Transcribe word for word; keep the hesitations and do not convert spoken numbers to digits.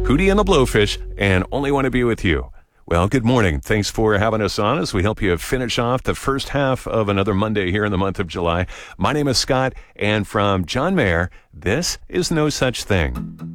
Hootie and the Blowfish, and Only Want to Be With You. Well, good morning. Thanks for having us on as we help you finish off the first half of another Monday here in the month of July. My name is Scott, and from John Mayer, this is No Such Thing.